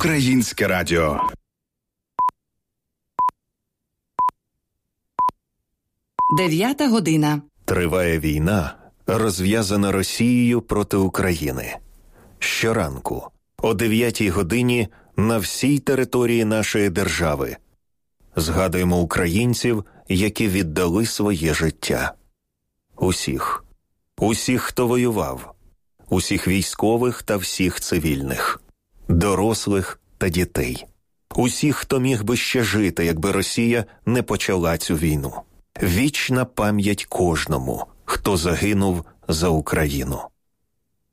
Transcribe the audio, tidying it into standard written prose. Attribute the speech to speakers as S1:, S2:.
S1: Українське радіо.
S2: Дев'ята година.
S3: Триває війна, розв'язана Росією проти України. Щоранку, о 9-й годині, на всій території нашої держави згадуємо українців, які віддали своє життя. Усіх, хто воював, усіх військових та всіх цивільних, дорослих та дітей, усіх, хто міг би ще жити, якби Росія не почала цю війну. Вічна пам'ять кожному, хто загинув за Україну.